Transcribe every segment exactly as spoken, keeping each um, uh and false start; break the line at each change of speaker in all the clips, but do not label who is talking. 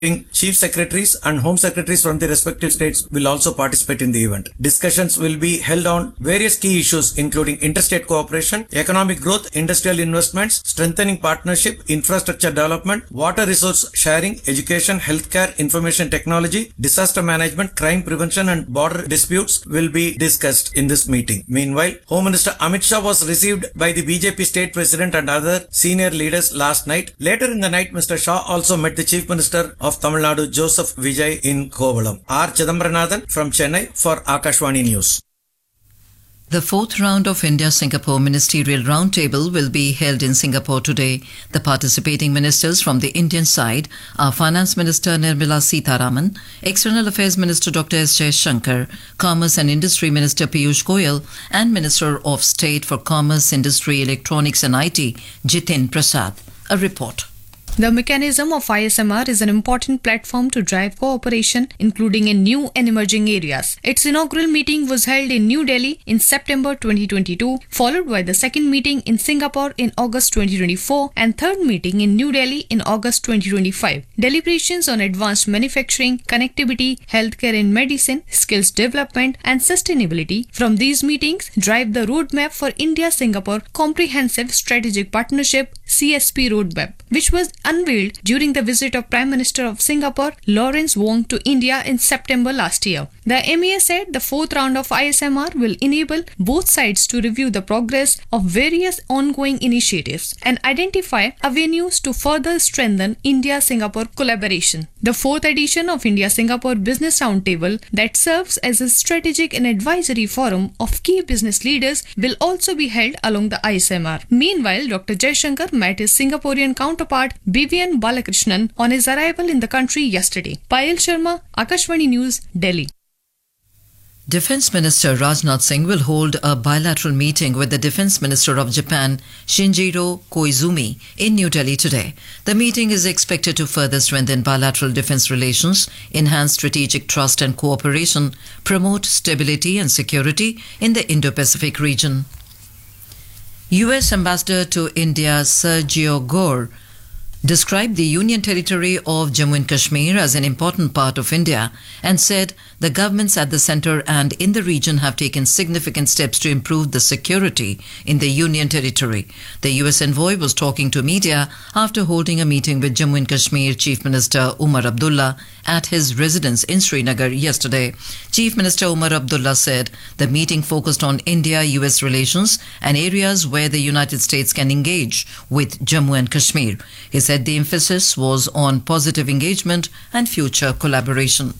Chief Secretaries and Home Secretaries from the respective states will also participate in the event. Discussions will be held on various key issues including interstate cooperation, economic growth, industrial investments, strengthening partnership, infrastructure development, water resource sharing, education, healthcare, information technology, disaster management, crime prevention and border disputes will be discussed in this meeting. Meanwhile, Home Minister Amit Shah was received by the B J P state president and other senior leaders last night. Later in the night, Mister Shah also met the Chief Minister of Tamil Nadu, Joseph Vijay, in Kovalam. R. Chidambaranathan from Chennai for Akashvani News.
The fourth round of India-Singapore Ministerial Roundtable will be held in Singapore today. The participating ministers from the Indian side are Finance Minister Nirmala Sitharaman, External Affairs Minister Doctor S. Jaishankar, Commerce and Industry Minister Piyush Goyal, and Minister of State for Commerce, Industry, Electronics and I T, Jitin Prasad. A report.
The mechanism of I S M R is an important platform to drive cooperation, including in new and emerging areas. Its inaugural meeting was held in New Delhi in September twenty twenty-two, followed by the second meeting in Singapore in August twenty twenty-four and third meeting in New Delhi in August twenty twenty-five. Deliberations on advanced manufacturing, connectivity, healthcare and medicine, skills development and sustainability from these meetings drive the roadmap for India-Singapore Comprehensive Strategic Partnership C S P roadmap, which was unveiled during the visit of Prime Minister of Singapore Lawrence Wong to India in September last year. The M E A said the fourth round of I S M R will enable both sides to review the progress of various ongoing initiatives and identify avenues to further strengthen India-Singapore collaboration. The fourth edition of India-Singapore Business Roundtable that serves as a strategic and advisory forum of key business leaders will also be held along the I S M R. Meanwhile, Doctor Jaishankar met his Singaporean counterpart Vivian Balakrishnan on his arrival in the country yesterday. Payal Sharma, Akashvani News, Delhi.
Defence Minister Rajnath Singh will hold a bilateral meeting with the Defence Minister of Japan, Shinjiro Koizumi, in New Delhi today. The meeting is expected to further strengthen bilateral defence relations, enhance strategic trust and cooperation, promote stability and security in the Indo-Pacific region. U S Ambassador to India Sergio Gore described the Union Territory of Jammu and Kashmir as an important part of India and said the governments at the centre and in the region have taken significant steps to improve the security in the Union Territory. The U S envoy was talking to media after holding a meeting with Jammu and Kashmir Chief Minister Umar Abdullah at his residence in Srinagar yesterday. Chief Minister Umar Abdullah said the meeting focused on India-U S relations and areas where the United States can engage with Jammu and Kashmir. He said the emphasis was on positive engagement and future collaboration.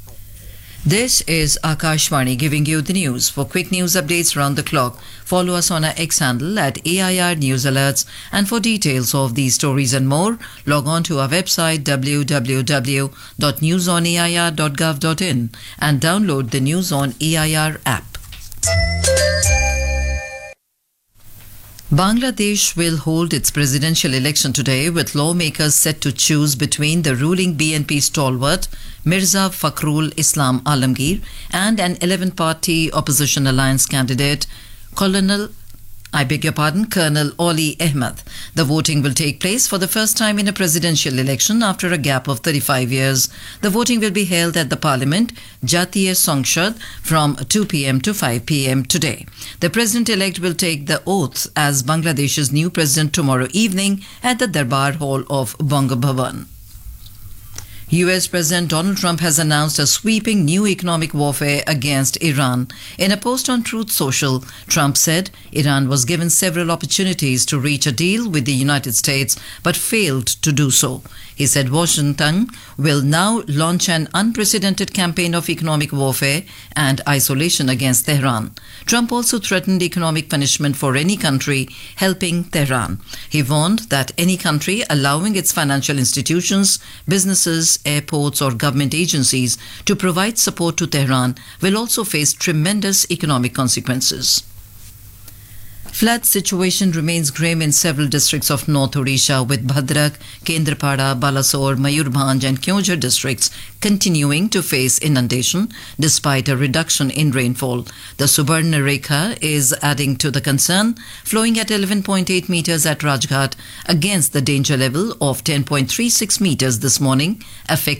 This is Akashvani giving you the news. For quick news updates round the clock, follow us on our X handle at A I R News Alerts. And for details of these stories and more, log on to our website w w w dot news on a i r dot gov dot in and download the News on A I R app. Bangladesh will hold its presidential election today with lawmakers set to choose between the ruling B N P stalwart Mirza Fakhrul Islam Alamgir and an eleven-party opposition alliance candidate Colonel I beg your pardon, Colonel Ali Ahmed. The voting will take place for the first time in a presidential election after a gap of thirty-five years. The voting will be held at the Parliament, Jatiya Sangshad, from two p m to five p m today. The president-elect will take the oath as Bangladesh's new president tomorrow evening at the Darbar Hall of Banga Bhavan. U S President Donald Trump has announced a sweeping new economic warfare against Iran. In a post on Truth Social, Trump said Iran was given several opportunities to reach a deal with the United States but failed to do so. He said Washington will now launch an unprecedented campaign of economic warfare and isolation against Tehran. Trump also threatened economic punishment for any country helping Tehran. He warned that any country allowing its financial institutions, businesses, airports or government agencies to provide support to Tehran will also face tremendous economic consequences. Flood situation remains grim in several districts of North Odisha, with Bhadrak, Kendrapada, Balasore, Mayurbhanj and Kyonjhar districts continuing to face inundation despite a reduction in rainfall. The Subarna Rekha is adding to the concern, flowing at eleven point eight meters at Rajghat against the danger level of ten point three six meters this morning, affecting